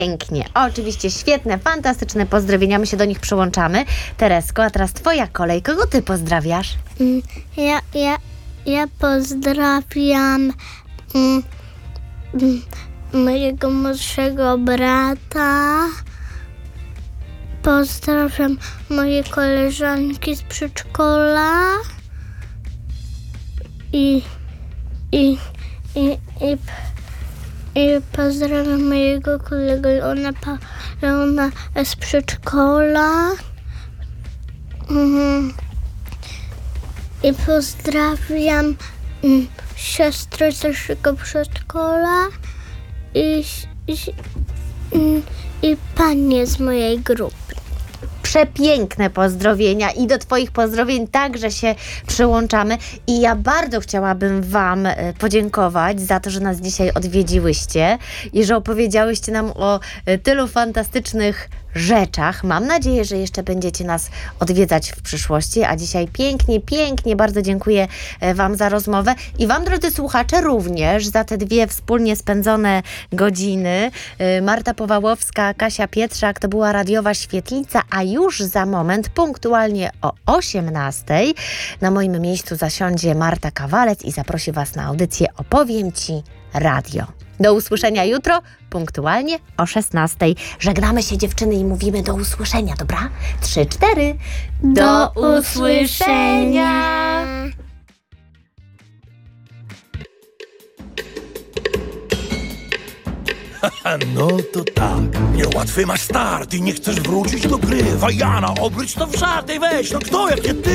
Pięknie, oczywiście świetne, fantastyczne pozdrowienia, my się do nich przyłączamy. Teresko, a teraz twoja kolej, kogo ty pozdrawiasz? Ja pozdrawiam mojego młodszego brata. Pozdrawiam moje koleżanki z przedszkola i pozdrawiam mojego kolegę Leona z przedszkola. I pozdrawiam siostrę z naszego przedszkola i panie z mojej grupy. Przepiękne pozdrowienia i do twoich pozdrowień także się przyłączamy i ja bardzo chciałabym wam podziękować za to, że nas dzisiaj odwiedziłyście i że opowiedziałyście nam o tylu fantastycznych rzeczach. Mam nadzieję, że jeszcze będziecie nas odwiedzać w przyszłości, a dzisiaj pięknie bardzo dziękuję wam za rozmowę i wam, drodzy słuchacze, również za te 2 wspólnie spędzone godziny. Marta Powałowska, Kasia Pietrzak, to była radiowa świetlica, a już za moment, punktualnie o 18:00 na moim miejscu zasiądzie Marta Kawalec i zaprosi was na audycję Opowiem Ci Radio. Do usłyszenia jutro, punktualnie o 16:00. Żegnamy się, dziewczyny, i mówimy do usłyszenia, dobra? 3, 4. Do usłyszenia! No to tak. Niełatwy masz start i nie chcesz wrócić do gry. Wajana, obróć to w żart i weź, no kto jak nie ty?